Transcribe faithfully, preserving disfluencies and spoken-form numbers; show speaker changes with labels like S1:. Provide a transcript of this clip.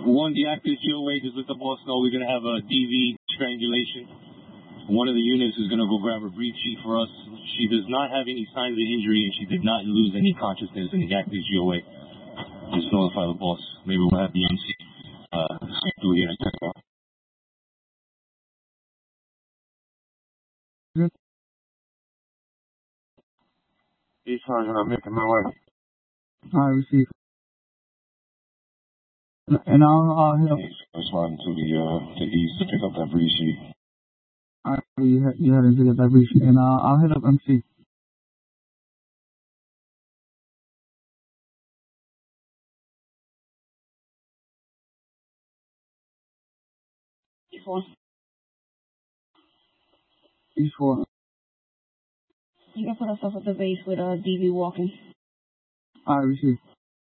S1: One, the active G O A just let the boss know we're going to have a D V strangulation. One of the units is going to go grab a brief sheet for us. She does not have any signs of injury, and she did not lose any consciousness in the active G O A. Just notify the boss. Maybe we'll have the M C uh, do it here in a second. East Sergeant, I'm making my way.
S2: I receive. And I'll, I'll help.
S1: Responding to the, uh, the east to pick up that brief sheet.
S2: Alright, you had, you had to pick up that brief sheet, and uh, I'll hit up M C.
S3: E four.
S2: E four.
S3: You can put us up at the base with uh, D V walking.
S2: I receive.